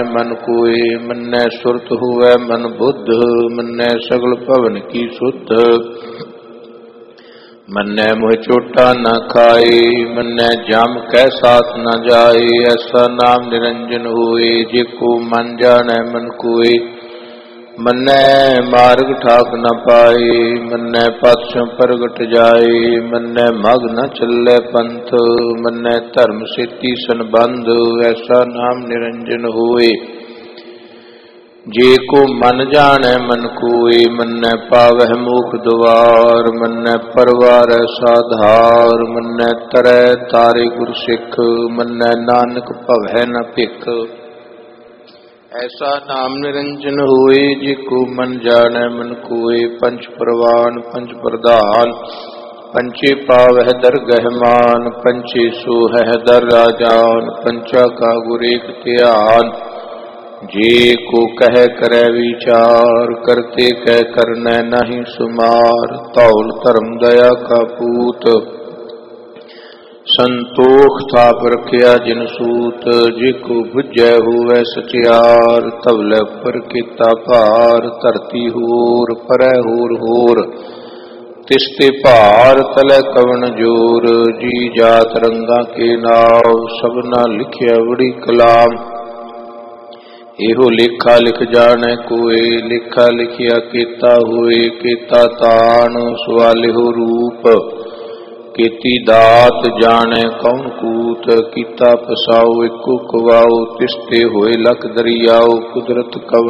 मन कोय मन्नै सुरत हुवै मन बुद्ध मन्नै सगल भवन की सुध मन्नै मोह चोटा न खाए मन्नै जम कै साथ न जाए ऐसा नाम निरंजन होए जिको मन जानै मन कोय मन्नै मार्ग ठाक न पाए मन्नै पातशां प्रगट जाए मन्नै मग न चलै पंथ मन्नै धर्म सेती संबंध ऐसा नाम निरंजन होए जे को मन जानै मन कोय मन्नै पावै मोख द्वार मन्नै परवारै साधार मन्नै तरै तारे गुर सिख मन्नै नानक भवै न भिख ऐसा नाम निरंजन होए जिको मन जानै मन कोय पंच प्रवान पंच प्रधान पंचे पावह दरगह मान पंचे सोहै दर राजान पंचा का गुर एक ध्यान जे को कह करे विचार करते कह करनै नहीं सुमार तौल धर्म दया का पूत संतोख थाप रखिया जिन सूत जिको बुझै हुवै सचियार तवलै पर किता भार धरती होर परै होर तिसते भार तलै कवन जोर जी जात रंगा के नाव सबना लिखिया बड़ी कलाम एहो लेखा लिख जाने कोय लेखा लिखिया केता होए केता तान सवालिहो रूप केती दात जाने कौन कूत कीता पसाओ एको कवाओ तिसते होए लख दरियाओ कुदरत कवन